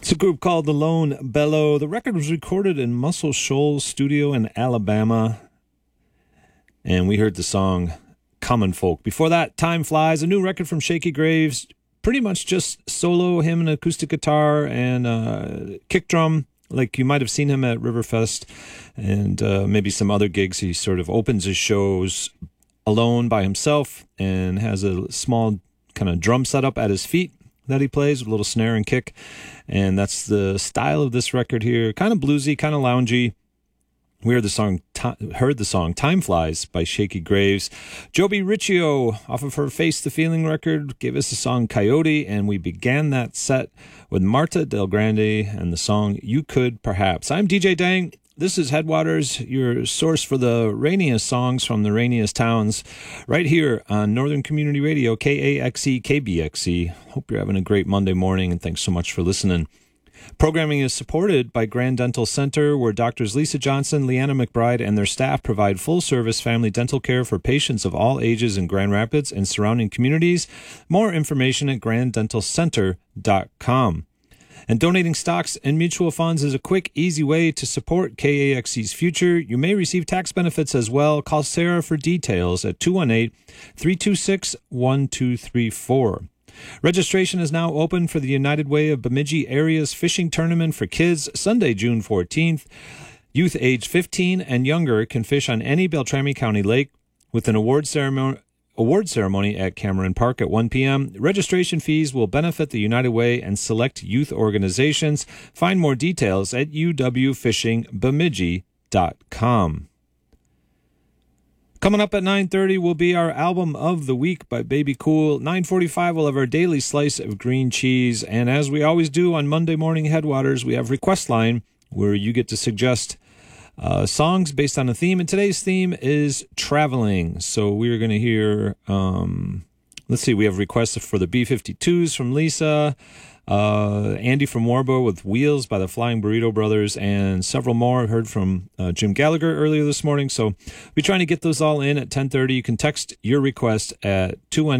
It's a group called The Lone Bellow. The record was recorded in Muscle Shoals Studio in Alabama, and we heard the song Common Folk. Before that, Time Flies, a new record from Shakey Graves, pretty much just solo, him and acoustic guitar and kick drum, like you might have seen him at Riverfest and maybe some other gigs. He sort of opens his shows alone by himself and has a small kind of drum setup at his feet that he plays with a little snare and kick. And that's the style of this record here. Kind of bluesy, kind of loungy. We heard the song Time Flies by Shakey Graves. Joby Riccio, off of her Face the Feeling record, gave us the song Coyote, and we began that set with Marta Del Grande and the song You Could Perhaps. I'm DJ Dang. This is Headwaters, your source for the rainiest songs from the rainiest towns, right here on Northern Community Radio, KAXE, KBXE. Hope you're having a great Monday morning, and thanks so much for listening. Programming is supported by Grand Dental Center, where Doctors Lisa Johnson, Leanna McBride, and their staff provide full-service family dental care for patients of all ages in Grand Rapids and surrounding communities. More information at granddentalcenter.com. And donating stocks and mutual funds is a quick, easy way to support KAXE's future. You may receive tax benefits as well. Call Sarah for details at 218-326-1234. Registration is now open for the United Way of Bemidji Area's fishing tournament for kids, Sunday, June 14th. Youth age 15 and younger can fish on any Beltrami County lake with an award ceremony at Cameron Park at 1 p.m. Registration fees will benefit the United Way and select youth organizations. Find more details at uwfishingbemidji.com. Coming up at 9:30 will be our Album of the Week by Baby Cool. 9:45 we'll have our daily slice of green cheese. And as we always do on Monday Morning Headwaters, we have Request Line, where you get to suggest songs based on a theme, and today's theme is traveling. So we're going to hear, let's see, we have requests for the B-52s from Lisa, Andy from Warbo with Wheels by the Flying Burrito Brothers, and several more. I heard from Jim Gallagher earlier this morning, so we're trying to get those all in at 10:30. You can text your request at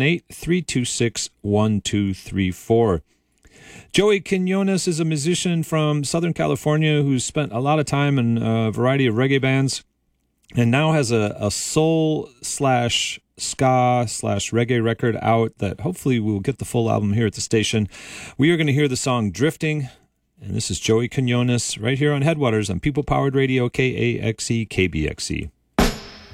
218-326-1234. Joey Quinones is a musician from Southern California who's spent a lot of time in a variety of reggae bands and now has a soul/ska/reggae record out that hopefully we'll get the full album here at the station. We are going to hear the song Drifting, and this is Joey Quinones right here on Headwaters on People Powered Radio, KAXE, KBXE.